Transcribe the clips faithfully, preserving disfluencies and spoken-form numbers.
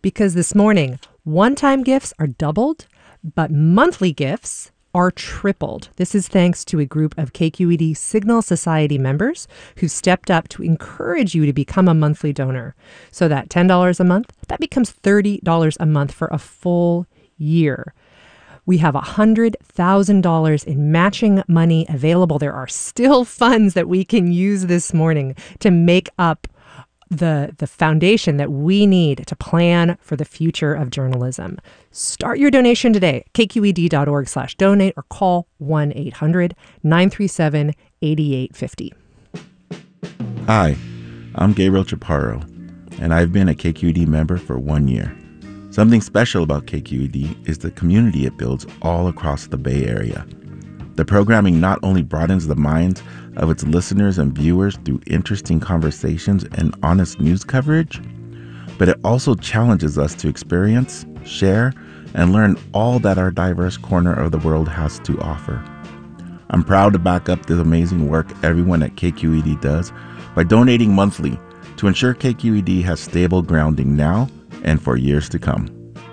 because this morning, one-time gifts are doubled, but monthly gifts are tripled. This is thanks to a group of K Q E D Signal Society members who stepped up to encourage you to become a monthly donor. So that ten dollars a month, that becomes thirty dollars a month for a full year. We have one hundred thousand dollars in matching money available. There are still funds that we can use this morning to make up the the foundation that we need to plan for the future of journalism. Start your donation today, K Q E D dot org slash donate, or call one eight hundred nine three seven eight eight five zero. Hi, I'm Gabriel Chaparro, and I've been a K Q E D member for one year. Something special about K Q E D is the community it builds all across the Bay Area. The programming not only broadens the minds of its listeners and viewers through interesting conversations and honest news coverage, but it also challenges us to experience, share, and learn all that our diverse corner of the world has to offer. I'm proud to back up this amazing work everyone at K Q E D does by donating monthly to ensure K Q E D has stable grounding now and for years to come.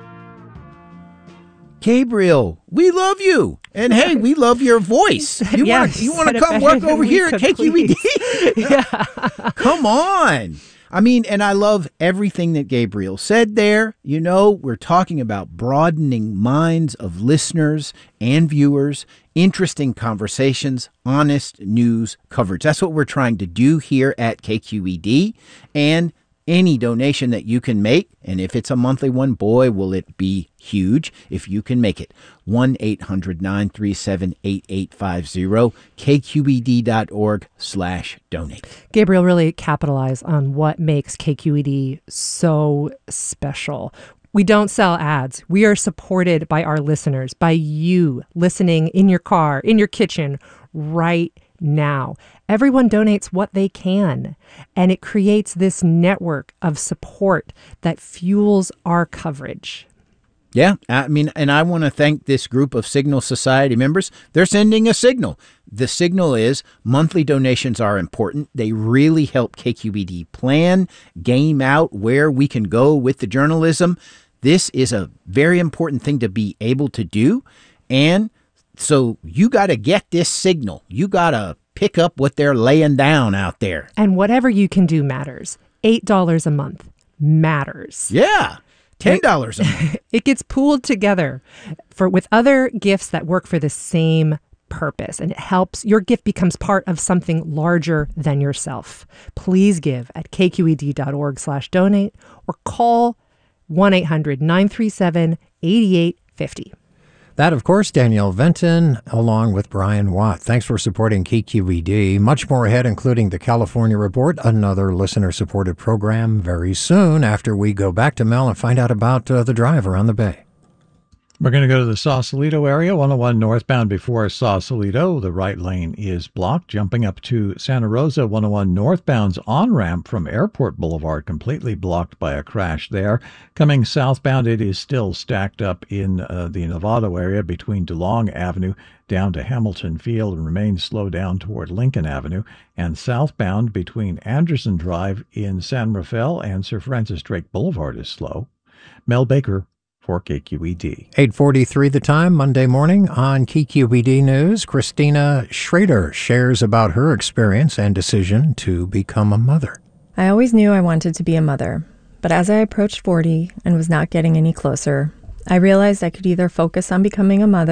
Gabriel, we love you. And hey, we love your voice. You Yeah, want to you want to said it come better work than over we here could, at K Q E D? yeah. Come on. I mean, and I love everything that Gabriel said there. You know, we're talking about broadening minds of listeners and viewers, interesting conversations, honest news coverage. That's what we're trying to do here at K Q E D. And any donation that you can make, and if it's a monthly one, boy, will it be huge if you can make it. one eight hundred nine three seven eight eight five zero, K Q E D dot org slash donate. Gabriel really capitalized on what makes K Q E D so special. We don't sell ads. We are supported by our listeners, by you listening in your car, in your kitchen, right now. Everyone donates what they can, and it creates this network of support that fuels our coverage. Yeah, I mean, and I want to thank this group of Signal Society members. They're sending a signal. The signal is monthly donations are important. They really help K Q E D plan, game out where we can go with the journalism. This is a very important thing to be able to do. And so you got to get this signal. You got to pick up what they're laying down out there. And whatever you can do matters. eight dollars a month matters. Yeah. ten dollars a month. It gets pooled together for with other gifts that work for the same purpose, and it helps. Your gift becomes part of something larger than yourself. Please give at K Q E D dot org slash donate or call one eight hundred nine three seven eight eight five zero. That, of course, Danielle Venton, along with Brian Watt. Thanks for supporting K Q E D. Much more ahead, including the California Report, another listener-supported program very soon after we go back to Mel and find out about uh, the drive around the Bay. We're going to go to the Sausalito area, one oh one northbound before Sausalito. The right lane is blocked. Jumping up to Santa Rosa, one oh one northbound's on-ramp from Airport Boulevard completely blocked by a crash there. Coming southbound, it is still stacked up in uh, the Novato area between DeLong Avenue down to Hamilton Field and remains slow down toward Lincoln Avenue. And southbound between Anderson Drive in San Rafael and Sir Francis Drake Boulevard is slow. Mel Baker for K Q E D. eight forty-three the time, Monday morning on K Q E D News. Christina Schrader shares about her experience and decision to become a mother. I always knew I wanted to be a mother, but as I approached forty and was not getting any closer, I realized I could either focus on becoming a mother